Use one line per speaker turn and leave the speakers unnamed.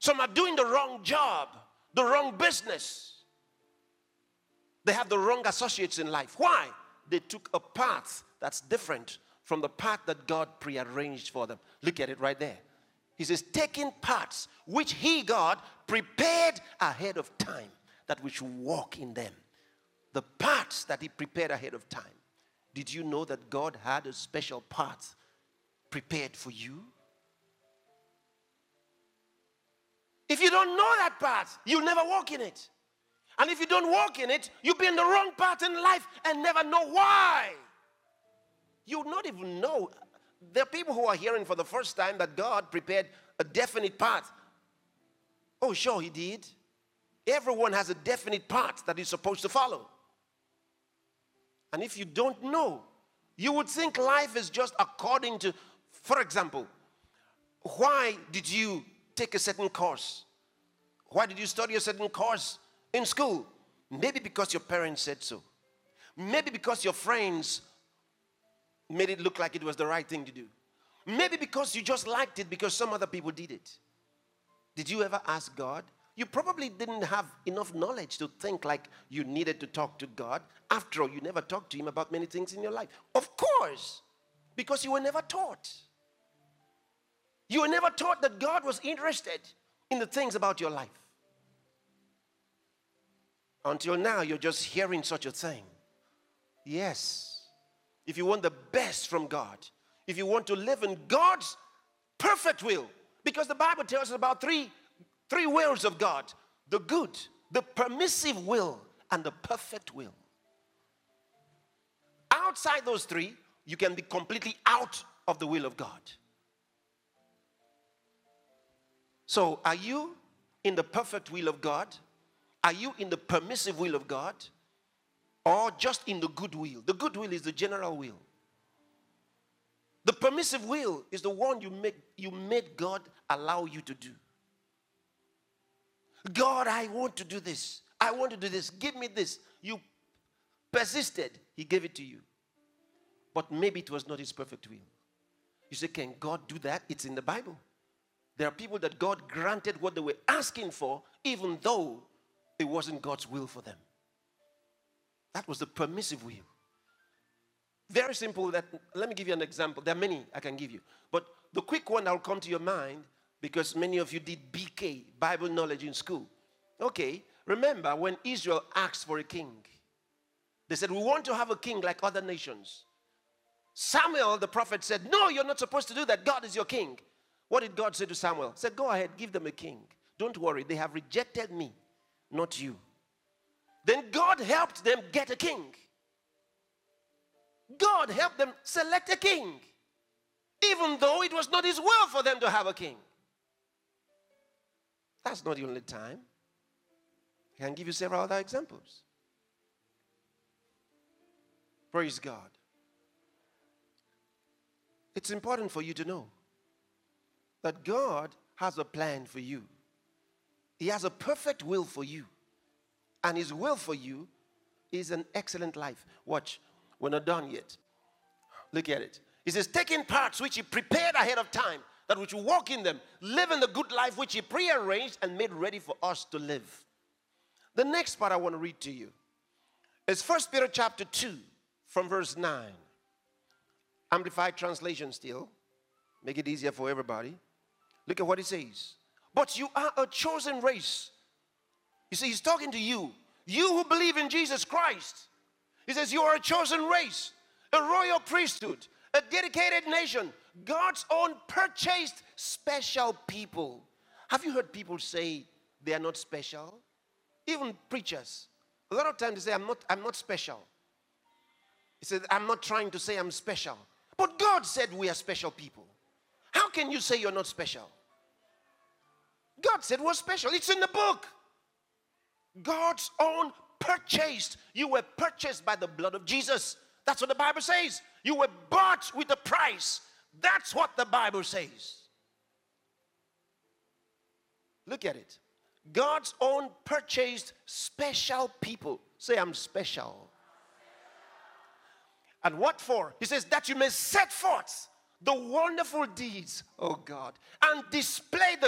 Some are doing the wrong job, the wrong business. They have the wrong associates in life. Why? They took a path that's different from the path that God prearranged for them. Look at it right there. He says, taking paths which he, God, prepared ahead of time, that we should walk in them. The paths that he prepared ahead of time. Did you know that God had a special path prepared for you? If you don't know that path, you'll never walk in it. And if you don't walk in it, you'll be in the wrong path in life and never know why. You'll not even know. There are people who are hearing for the first time that God prepared a definite path. Oh, sure, he did. Everyone has a definite path that he's supposed to follow. And if you don't know, you would think life is just according to, for example, why did you take a certain course? Why did you study a certain course in school? Maybe because your parents said so. Maybe because your friends made it look like it was the right thing to do. Maybe because you just liked it because some other people did it. Did you ever ask God? You probably didn't have enough knowledge to think like you needed to talk to God. After all, you never talked to him about many things in your life. Of course, because you were never taught. You were never taught that God was interested in the things about your life. Until now, you're just hearing such a thing. Yes. If you want the best from God, if you want to live in God's perfect will, because the Bible tells us about three wills of God: the good, the permissive will, and the perfect will. Outside those three, you can be completely out of the will of God. So, are you in the perfect will of God? Are you in the permissive will of God? Or just in the good will? The good will is the general will. The permissive will is the one you made God allow you to do. God, I want to do this. I want to do this. Give me this. You persisted. He gave it to you. But maybe it was not his perfect will. You say, can God do that? It's in the Bible. There are people that God granted what they were asking for, even though it wasn't God's will for them. That was the permissive will. Very simple. Let me give you an example. There are many I can give you. But the quick one that will come to your mind, because many of you did BK, Bible knowledge in school. Okay, remember when Israel asked for a king, they said, we want to have a king like other nations. Samuel, the prophet, said, no, you're not supposed to do that. God is your king. What did God say to Samuel? He said, go ahead, give them a king. Don't worry, they have rejected me, not you. Then God helped them get a king. God helped them select a king, even though it was not his will for them to have a king. That's not the only time. I can give you several other examples. Praise God. It's important for you to know that God has a plan for you. He has a perfect will for you. And his will for you is an excellent life. Watch. We're not done yet. Look at it. He says, taking parts which he prepared ahead of time, that we should walk in them, live in the good life which he prearranged and made ready for us to live. The next part I want to read to you is 1 Peter chapter 2 from verse 9. Amplified translation still. Make it easier for everybody. Look at what he says. But you are a chosen race. You see, he's talking to you. You who believe in Jesus Christ. He says you are a chosen race, a royal priesthood, a dedicated nation, God's own purchased special people. Have you heard people say they are not special? Even preachers. A lot of times they say, I'm not special. He said, I'm not trying to say I'm special. But God said we are special people. How can you say you're not special? God said we're special. It's in the book. God's own purchased. You were purchased by the blood of Jesus. That's what the Bible says. You were bought with a price. That's what the Bible says. Look at it. God's own purchased special people. Say, I'm special. And what for? He says that you may set forth the wonderful deeds, oh God, and display